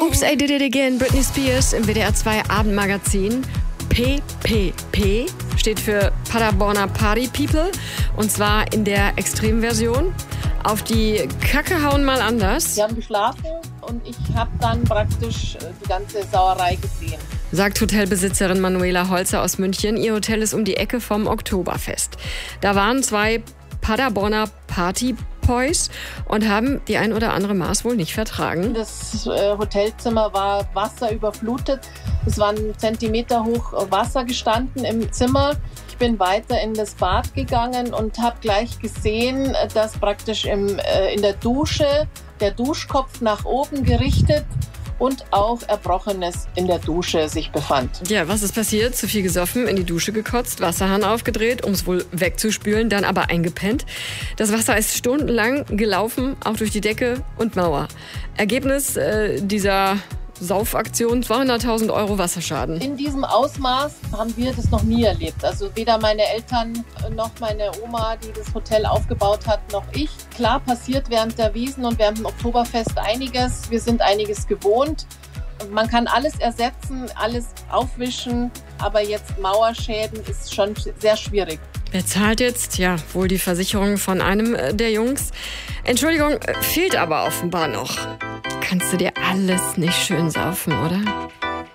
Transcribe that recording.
Oops, I did it again. Britney Spears im WDR 2 Abendmagazin. PPP steht für Paderborner Party People. Und zwar in der Extremversion. Auf die Kacke hauen mal anders. Wir haben geschlafen und ich habe dann praktisch die ganze Sauerei gesehen. Sagt Hotelbesitzerin Manuela Holzer aus München. Ihr Hotel ist um die Ecke vom Oktoberfest. Da waren 2 Paderborner Partyboys und haben die ein oder andere Maß wohl nicht vertragen. Das Hotelzimmer war wasserüberflutet. Es waren Zentimeter hoch Wasser gestanden im Zimmer. Ich bin weiter in das Bad gegangen und habe gleich gesehen, dass praktisch in der Dusche der Duschkopf nach oben gerichtet und auch Erbrochenes in der Dusche sich befand. Ja, was ist passiert? Zu viel gesoffen, in die Dusche gekotzt, Wasserhahn aufgedreht, um es wohl wegzuspülen, dann aber eingepennt. Das Wasser ist stundenlang gelaufen, auch durch die Decke und Mauer. Ergebnis dieser Saufaktion 200.000 € Wasserschaden. In diesem Ausmaß haben wir das noch nie erlebt. Also weder meine Eltern noch meine Oma, die das Hotel aufgebaut hat, noch ich. Klar passiert während der Wiesn und während dem Oktoberfest einiges. Wir sind einiges gewohnt. Man kann alles ersetzen, alles aufwischen, aber jetzt Mauerschäden ist schon sehr schwierig. Wer zahlt jetzt? Ja, wohl die Versicherung von einem der Jungs. Entschuldigung, fehlt aber offenbar noch. Kannst du dir alles nicht schön saufen, oder?